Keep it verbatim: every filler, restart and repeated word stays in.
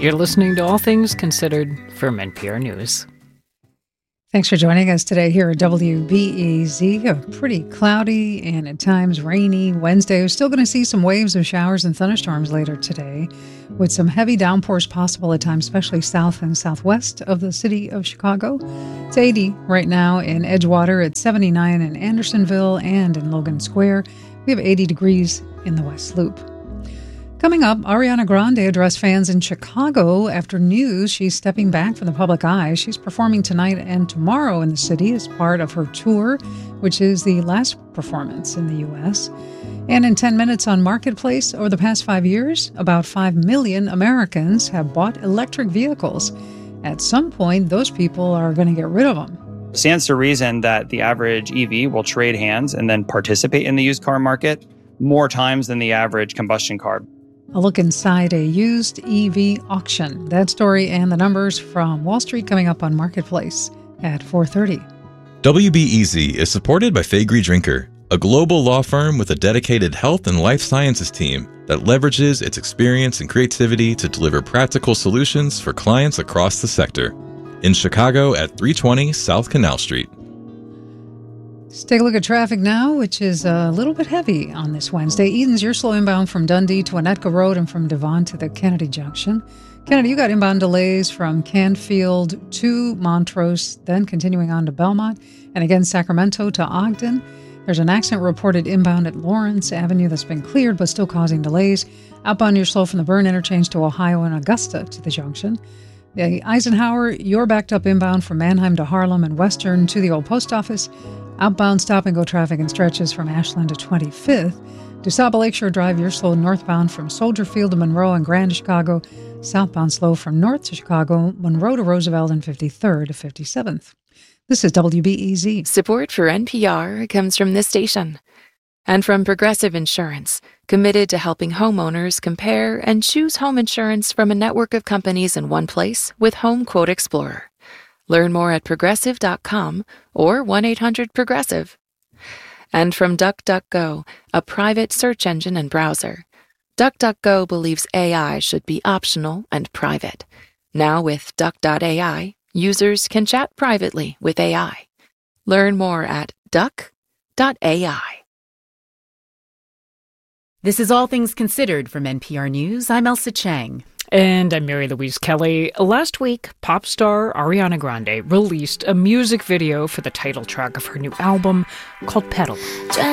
You're listening to All Things Considered from N P R News. Thanks for joining us today here at W B E Z. A pretty cloudy and at times rainy Wednesday. We're still going to see some waves of showers and thunderstorms later today, with some heavy downpours possible at times, especially south and southwest of the city of Chicago. It's eighty right now in Edgewater, it's seventy-nine in Andersonville and in Logan Square. We have eighty degrees in the West Loop. Coming up, Ariana Grande addressed fans in Chicago after news she's stepping back from the public eye. She's performing tonight and tomorrow in the city as part of her tour, which is the last performance in the U S. And in ten minutes on Marketplace, over the past five years, about five million Americans have bought electric vehicles. At some point, those people are going to get rid of them. Stands to reason that the average E V will trade hands and then participate in the used car market more times than the average combustion car. A look inside a used E V auction. That story and the numbers from Wall Street coming up on Marketplace at four thirty. W B E Z is supported by Faegre Drinker, a global law firm with a dedicated health and life sciences team that leverages its experience and creativity to deliver practical solutions for clients across the sector. In Chicago at three twenty South Canal Street. Let's take a look at traffic now, which is a little bit heavy on this Wednesday. Edens, you're slow inbound from Dundee to Winnetka Road and from Devon to the Kennedy Junction. Kennedy, you got inbound delays from Canfield to Montrose, then continuing on to Belmont, and again Sacramento to Ogden. There's an accident reported inbound at Lawrence Avenue that's been cleared but still causing delays. Outbound, you're slow from the Byrne interchange to Ohio and Augusta to the junction. The Eisenhower, you're backed up inbound from Manheim to Harlem and Western to the old post office. Outbound stop-and-go traffic and stretches from Ashland to twenty-fifth. DuSable Lakeshore Drive, you're slow northbound from Soldier Field to Monroe and Grand to Chicago. Southbound slow from North to Chicago, Monroe to Roosevelt, and fifty-third to fifty-seventh. This is W B E Z. Support for N P R comes from this station and from Progressive Insurance, committed to helping homeowners compare and choose home insurance from a network of companies in one place with Home Quote Explorer. Learn more at progressive dot com or one eight hundred progressive. And from DuckDuckGo, a private search engine and browser. DuckDuckGo believes A I should be optional and private. Now with Duck dot A I, users can chat privately with A I. Learn more at duck dot A I. This is All Things Considered from N P R News. I'm Elsa Chang. And I'm Mary Louise Kelly. Last week, pop star Ariana Grande released a music video for the title track of her new album called Pedal.